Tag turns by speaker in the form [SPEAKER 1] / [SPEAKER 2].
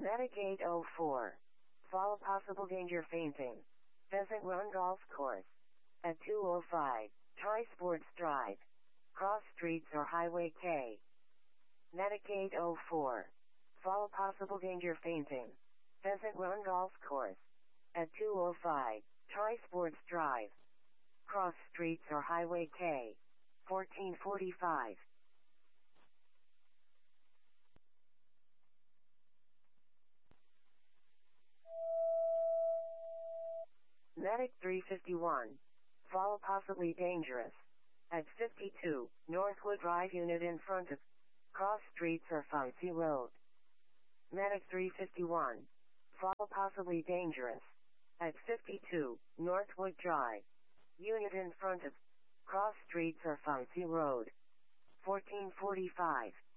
[SPEAKER 1] Medic 804. Follow possible danger fainting. Pheasant Run Golf Course. At 205, Tri Sports Drive. Cross Streets or Highway K. Medic 804. Follow possible danger fainting. Pheasant Run Golf Course. At 205, Tri Sports Drive. Cross Streets or Highway K. 1445. Medic 351. Follow possibly dangerous. At 52, Northwood Drive unit in front of Cross Streets or Fancy Road. Medic 351. Follow possibly dangerous. At 52, Northwood Drive. Unit in front of Cross Streets or Fancy Road. 1445.